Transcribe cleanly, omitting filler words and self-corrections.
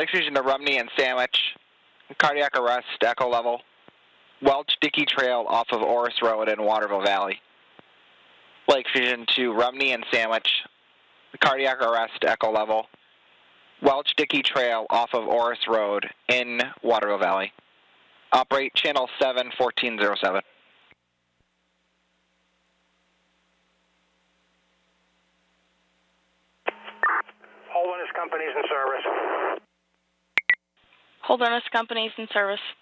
Lake Fusion to Rumney and Sandwich, cardiac arrest, echo level. Welch Dickey Trail off of Oris Road in Waterville Valley. Lake Fusion to Rumney and Sandwich, cardiac arrest, echo level. Welch Dickey Trail off of Oris Road in Waterville Valley. Operate channel 71407. Holderness Companies in service. Holderness Companies in service.